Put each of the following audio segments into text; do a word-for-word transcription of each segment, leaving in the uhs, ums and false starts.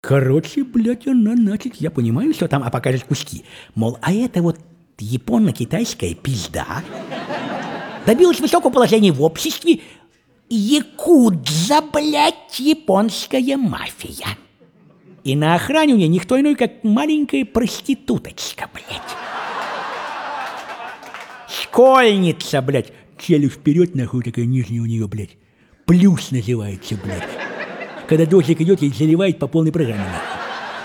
Короче, блядь, она, значит, я понимаю, что там, а покажет куски. Мол, а это вот японо-китайская пизда добилась высокого положения в обществе. Якудза, блядь, японская мафия. И на охране у нее никто иной, как маленькая проституточка, блядь. Школьница, блядь. Челюсть вперед, нахуй, такая нижняя у нее, блядь. Плюс называется, блядь. Когда дождик идет, ей заливает по полной программе, нахуй.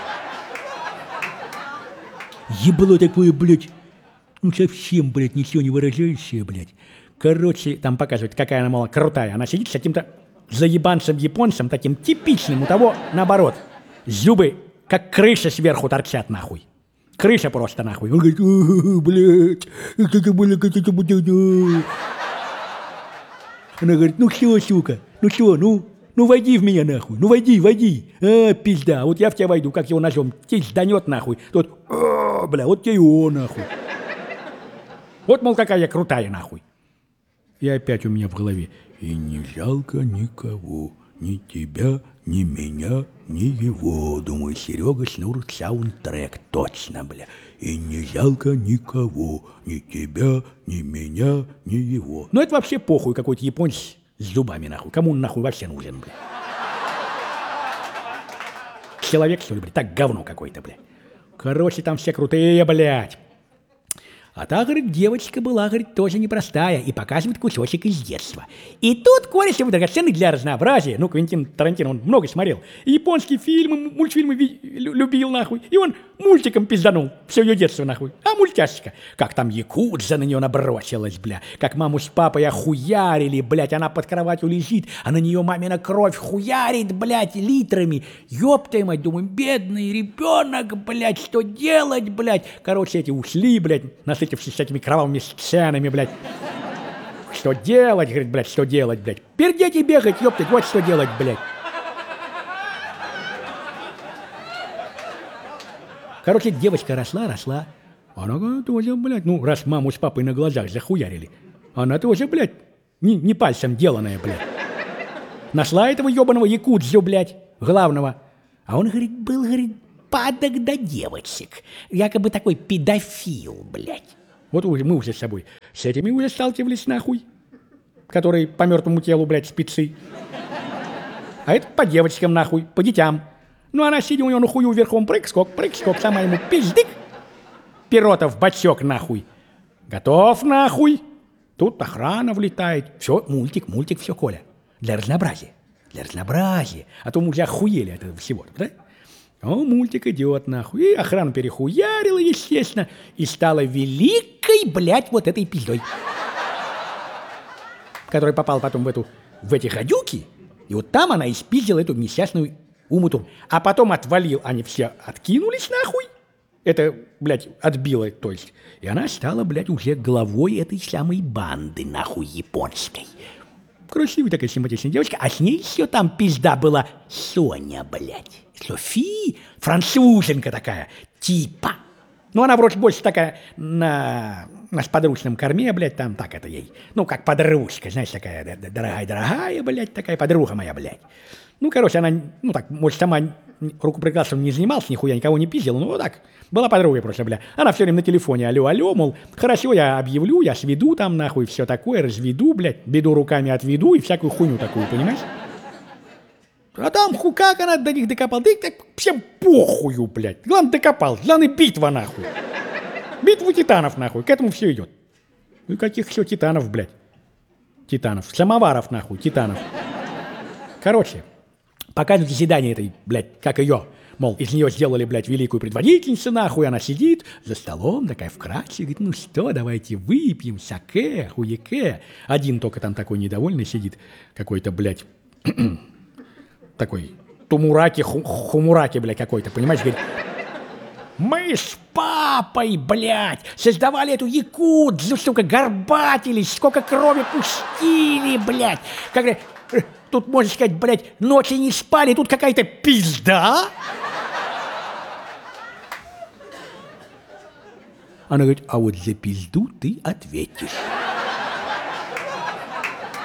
Ебло такое, блядь. Ну совсем, блядь, ничего не выражающее, блядь. Короче, там показывают, какая она, мол, крутая. Она сидит с каким-то заебанцем-японцем, таким типичным, у того, наоборот, зубы, как крыша сверху торчат, нахуй. Крыша просто, нахуй. Он говорит, блядь, это было как-то... Она говорит, ну что, сука, ну что, ну, ну войди в меня, нахуй, ну войди, войди. А, пизда, вот я в тебя войду, как его ножом, тизданет, нахуй. Тот, а, бля, вот тебе и он, нахуй. Вот, мол, какая я крутая, нахуй. И опять у меня в голове. И не жалко никого, ни тебя, ни меня, ни его. Думаю, Серега Шнур саундтрек, точно, бля. И не жалко никого, ни тебя, ни меня, ни его. Ну это вообще похуй, какой-то японец с зубами, нахуй. Кому он нахуй вообще нужен, бля? Человек, что ли, бля? Так говно какой-то, бля. Короче, там все крутые, блядь. А та, говорит, девочка была, говорит, тоже непростая, и показывает кусочек из детства. И тут кореш драгоценный для разнообразия. Ну, Квентин Тарантино, он много смотрел. И японские фильмы, мультфильмы ви- любил, нахуй. И он мультиком пизданул все ее детство, нахуй. А мультяшечка, как там якудза на нее набросилась, бля. Как маму с папой охуярили, блядь. Она под кроватью лежит, а на нее мамина кровь хуярит, блядь, литрами. Ёб твою мать, думаю, бедный ребенок, блядь, что делать, блядь. Короче, эти ушли, блядь, насытившись всякими кровавыми сценами, блядь. Что делать, говорит, блядь, что делать, блядь. Пердеть и бегать, ёптать, вот что делать, блядь. Короче, девочка росла, росла. Она тоже, блядь, ну, раз маму с папой на глазах захуярили, она тоже, блядь, не, не пальцем деланная, блядь. Нашла этого ёбаного якудзу, блядь, главного. А он, говорит, был, говорит, падок до девочек. Якобы такой педофил, блядь. Вот мы уже с собой с этими уже сталкивались, нахуй. Которые по мертвому телу, блядь, спецы. А это по девочкам, нахуй, по детям. Ну, она, сидя у него на хую верхом, прыг-скок, прыг-скок, сама ему пиздык. Пиротов бачок, нахуй. Готов, нахуй. Тут охрана влетает. Все, мультик, мультик, все, Коля. Для разнообразия. Для разнообразия. А то мы уже охуели от этого всего, да? О, мультик идет, нахуй. И охрана перехуярила, естественно. И стала великой, блядь, вот этой пиздой. Которая попала потом в эту, в эти гадюки. И вот там она испиздила эту несчастную умуту. А потом отвалил, они все откинулись, нахуй. Это, блядь, отбило, то есть. И она стала, блядь, уже главой этой самой банды, нахуй, японской. Красивая такая симпатичная девочка, а с ней еще там пизда была Соня, блядь. Софи, француженка такая, типа. Ну, она вроде больше такая на, на сподручном корме, блядь, там так это ей. Ну, как подружка, знаешь, такая дорогая-дорогая, блядь, такая подруга моя, блядь. Ну, короче, она, ну, так, может, сама рукоприкладством не занималась, нихуя никого не пиздила, ну, вот так, была подругой просто, бля. Она все время на телефоне, алло-алло, мол, хорошо, я объявлю, я сведу там, нахуй, все такое, разведу, блядь, беду руками отведу и всякую хуйню такую, понимаешь? А там, ху, как она до них докопал, да и так всем похую, блядь. Главное, докопал, главное, битва, нахуй. Битву титанов, нахуй, к этому все идет. Ну, каких еще титанов, блядь? Титанов, самоваров, нахуй, титанов. Короче, показывают заседание этой, блядь, как ее, мол, из нее сделали, блядь, великую предводительницу, нахуй, она сидит за столом, такая вкратчивая, говорит, ну что, давайте выпьем, саке, хуяке. Один только там такой недовольный сидит, какой-то, блядь, такой тумураки, ху- хумураки, блядь, какой-то, понимаешь, говорит, мы с папой, блядь, создавали эту якудзу, сука, горбатились, сколько крови пустили, блядь, как тут, можно сказать, блядь, ночи не спали, тут какая-то пизда. Она говорит, а вот за пизду ты ответишь.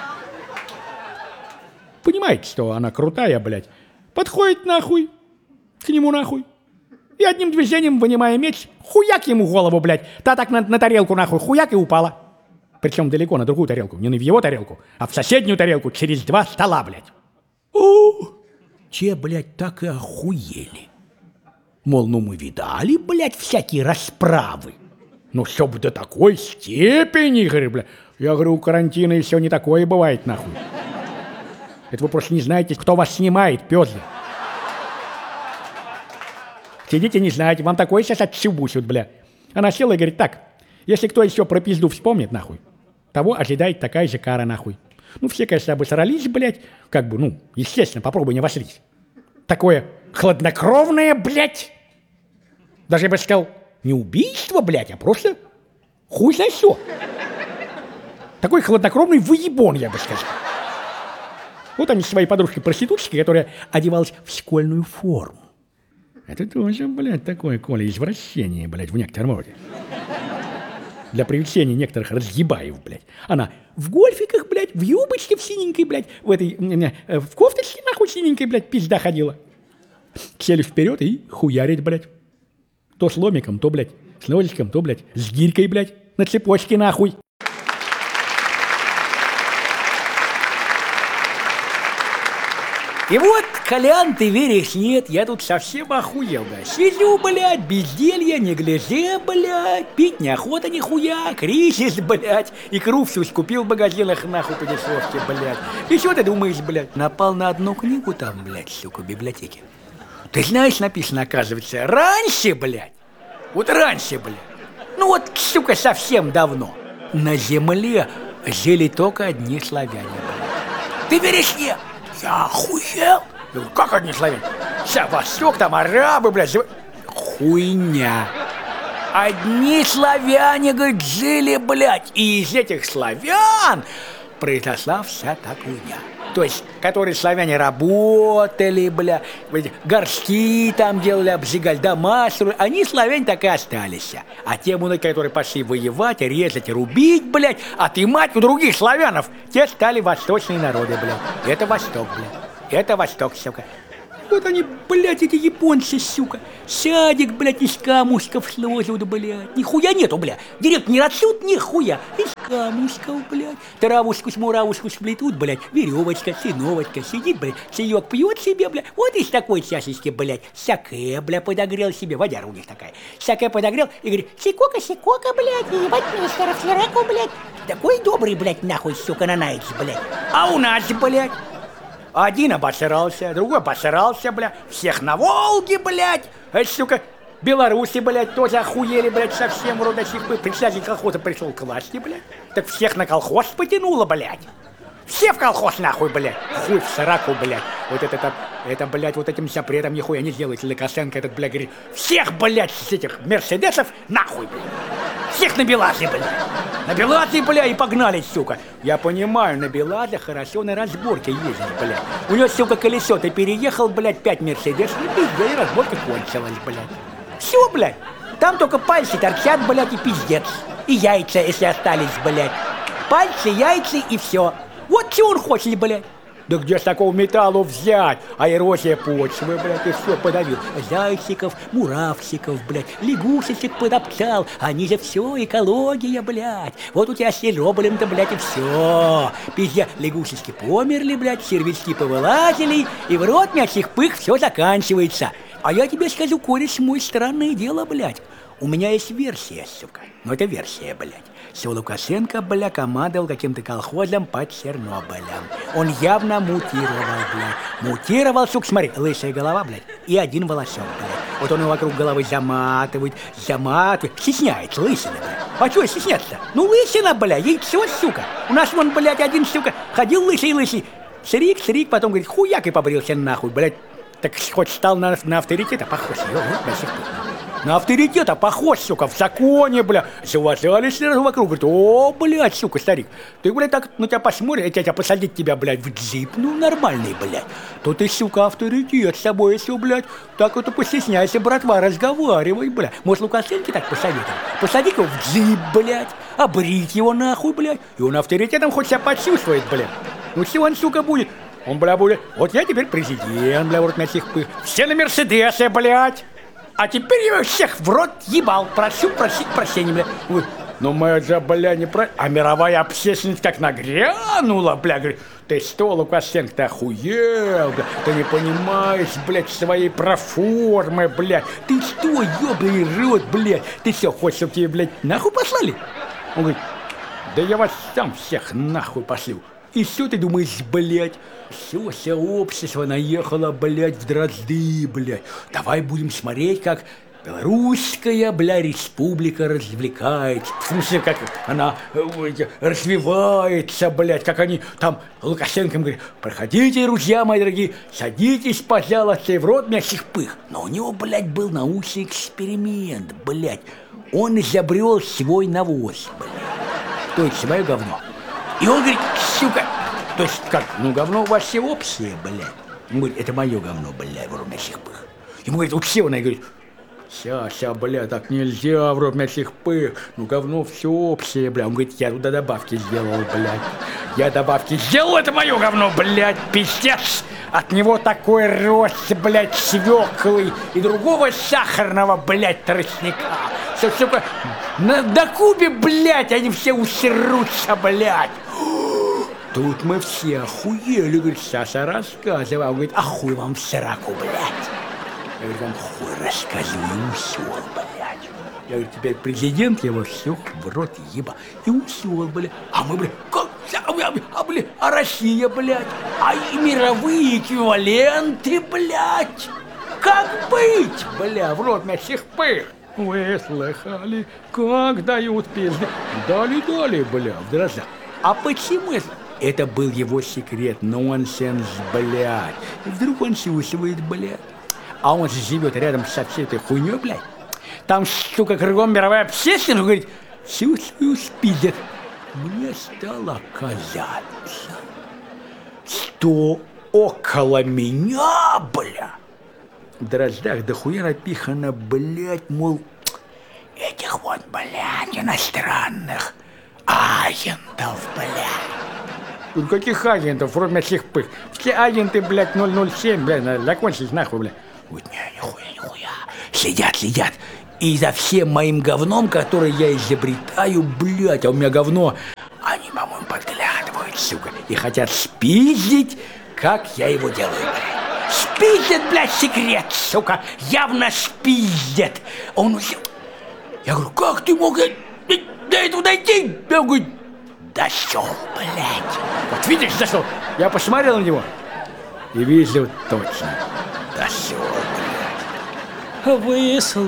Понимаете, что она крутая, блядь. Подходит нахуй. к нему нахуй. И одним движением, вынимая меч, хуяк ему голову, блядь. Та так на, на тарелку нахуй, хуяк и упала. Причем далеко, на другую тарелку. Не в его тарелку, а в соседнюю тарелку через два стола, блядь. О, те, блядь, так и охуели. Мол, ну мы видали, блядь, всякие расправы. Ну, чтоб до такой степени, говорю, блядь. Я говорю, у карантина еще не такое бывает, нахуй. Это вы просто не знаете, кто вас снимает, пёзды. Сидите, не знаете, вам такое сейчас отчебусят, бля. Она села и говорит, так, если кто еще про пизду вспомнит, нахуй, того ожидает такая же кара, нахуй. Ну, все, конечно, обосрались, блядь, как бы, ну, естественно, попробуй не обосрись. Такое хладнокровное, блядь. Даже, я бы сказал, не убийство, блядь, а просто хуй знает что. Такой хладнокровный выебон, я бы сказал. Вот они с своей подружкой-проституточкой, которая одевалась в школьную форму. Это тоже, блядь, такое, Коля, извращение, блядь, в некотором роде. Для привлечения некоторых разъебаев, блядь. Она в гольфиках, блядь, в юбочке в синенькой, блядь, в этой, в кофточке, нахуй, синенькой, блядь, пизда ходила. Сели вперед и хуярить, блядь. То с ломиком, то, блядь, с ножичком, то, блядь, с гирькой, блядь, на цепочке, нахуй. И вот, Колян, ты веришь, нет, я тут совсем охуел, да. Сижу, блядь, безделье, неглиже, блядь, пить неохота нихуя, кризис, блядь, икру всю скупил в магазинах, нахуй, по дешевке, блядь. И что ты думаешь, блядь, напал на одну книгу там, блядь, сука, в библиотеке. Ты знаешь, написано, оказывается, раньше, блядь, вот раньше, блядь, ну вот, сука, совсем давно, на земле жили только одни славяне, блядь. Ты веришь, нет? Я охуел. Я говорю, как одни славяне? Вся Восток, там арабы, блядь, жив... Хуйня. Одни славяне, говорит, жили, блядь, и из этих славян произошла вся та хуйня. То есть, которые славяне работали, бля, горшки там делали, обжигали дома, строили, они, славяне, так и остались. А те мудаки, которые пошли воевать, резать, рубить, блядь, отымать у других славянов, те стали восточные народы, блядь. Это Восток, блядь. Это Восток, сука. Вот они, блядь, эти японцы, сука. Садик, блядь, из камушков сложат, блядь. Нихуя нету, блядь. Директор не растут, нихуя. Из камушков, блядь. Травушку с муравушку сплетут, блядь. Веревочка, сыновочка сидит, блядь. Чаек пьет себе, блядь. Вот из такой чашечки, блядь. Саке, блядь, подогрел себе. Водяра у них такая. Саке подогрел и говорит, сикока, сикока, блядь. Ебать мне старофлераку, блядь. Такой добрый, блядь, нахуй, сука, нанаете, блядь. А у нас, блядь. Один обосрался, другой обосрался, бля. Всех на Волге, блядь. А, сука, белорусы, блядь, тоже охуели, блядь, совсем вроде сих бы. Председатель колхоза пришел к власти, блядь. Так всех на колхоз потянуло, блядь. Все в колхоз, нахуй, блядь. Хуй в сраку, блядь. Вот это, это, это, блядь, вот этим запретом нихуя не делает. Лукашенко этот, блядь, говорит, всех, блядь, с этих мерседесов нахуй, блядь. Всех на Белазе, блядь. На Белазе, бля, и погнали, сука. Я понимаю, на Белазе хорошо на разборке ездить, блядь. У него, сука, колесо, ты переехал, блядь, пять мерседес, и пиздец, и разборка кончилась, блядь. Все, блядь. Там только пальцы торчат, блядь, и пиздец. И яйца, если остались, блядь. Пальцы, яйца и все. Вот что он хочет, блядь. Да где ж такого металла взять? А эрозия почвы, блядь, и все подавил. Зайчиков, муравчиков, блядь, лягушечек подоптал. Они же все, экология, блядь. Вот у тебя село, блин-то, блядь, и все. Пиздец, лягушечки померли, блядь, червячки повылазили, и в рот мячих пых все заканчивается. А я тебе скажу, кореш мой, странное дело, блядь. У меня есть версия, сука. Ну, это версия, блядь. Что Лукашенко, бля, командовал каким-то колхозом под Чернобылем. Он явно мутировал, блядь. Мутировал, сука, смотри, лысая голова, блядь, и один волосок, блядь. Вот он его вокруг головы заматывает, заматывает. Стесняется, лысина, блядь. А чего стесняться-то? Ну, лысина, блядь, яйцо, сука. У нас вон, блядь, один, сука, ходил лысый-лысый. Срик, срик, потом, говорит, хуяк и побрился нахуй, блядь. Так хоть стал на, на авторитета похож, его, вот, до сих пор. На авторитета похож, сука, в законе, бля. Завозались сразу вокруг, говорит, о, блядь, сука, старик. Ты, блядь, так на тебя посмотришь, я тебя посадить тебя, блядь, в джип, ну, нормальный, блядь. То ты, сука, авторитет с собой, все, блядь. Так вот, постесняйся, братва, разговаривай, блядь. Может, Лукашенко так посоветовал? Посадить его в джип, блядь, обрить его нахуй, блядь. И он авторитетом хоть себя почувствует, блядь. Ну, все он, сука, будет. Он, бля, будет, вот я теперь президент, бля, вот на всех пых. Все на Мерседесе, блядь. А теперь я всех в рот ебал. Прошу просить прощения, бля. Ой, ну мы же, бля, не про... А мировая общественность как нагрянула, бля, говорит, ты что, Лукашенко, ты охуел, бля, ты не понимаешь, блядь, своей проформы, блядь. Ты что, ёбаный рот, блядь, ты что, хочешь, чтобы тебе, блядь, нахуй послали? Он говорит, да я вас сам всех нахуй пошлю. И что ты думаешь, блядь? Все, все общество наехало, блядь, в дрозды, блядь. Давай будем смотреть, как белорусская, бля, республика развлекается. В смысле, как она э, развивается, блядь, как они там Лукашенко говорит, проходите, друзья мои дорогие, садитесь, пожалуйста, и в рот мясных пых. Но у него, блядь, был научный эксперимент, блядь. Он изобрел свой навоз, блядь. То есть свое говно. И он говорит, сука, то есть как, ну говно у вас все общее, блядь. Он говорит, это мое говно, блядь, в рот мясных пых. Ему говорит, у всего, она говорит, Ща, ща, бля, так нельзя, в рот мясных пых, ну говно все общее, бля. Он говорит, я туда добавки сделал, блядь. Я добавки сделал, это мое говно, блядь, пиздец. От него такой рост, блядь, свеклы и другого сахарного, блядь, тростника. Все, сука, на докупе, блядь, они все усерутся, блядь. Тут мы все охуели, говорит, Саша рассказывай. Он говорит, а хуй вам в сраку, блядь. Я говорю, вам хуй рассказываю, усел, блядь. Я говорю, теперь президент его всех в рот еба. И усел, блядь. А мы, блядь, как? А, блядь, а Россия, блядь? А и мировые эквиваленты, блядь? Как быть, бля, в рот мясных пых? Вы слыхали, как дают пизды? Дали-дали, бля, в дрожжах. А почему это? Это был его секрет, нонсенс, блядь. И вдруг он чувствует, блядь. А он же живет рядом со всей этой хуйней, блядь. Там, сука, кругом мировая общественность, говорит, чувствую, спидер. Мне стало казаться, что около меня, бля, в дроздах дохуя напихано, блядь, мол, этих вот, блядь, иностранных агентов, блядь. Ну каких агентов, вроде мясных пых? Все агенты, блядь, ноль ноль семь, блядь, закончились нахуй, блядь. Вот не, нихуя, нихуя. Следят, следят. И за всем моим говном, которое я изобретаю, блядь, а у меня говно, они, по-моему, подглядывают, сука, и хотят спиздить, как я его делаю, блядь. Спиздят, блядь, секрет, сука, явно спиздят. Он уже... Я говорю, как ты мог до этого дойти? Я говорю, дошел, блядь. Вот видишь, дошел. Я посмотрел на него и вижу точно. Дошел, блядь. Вы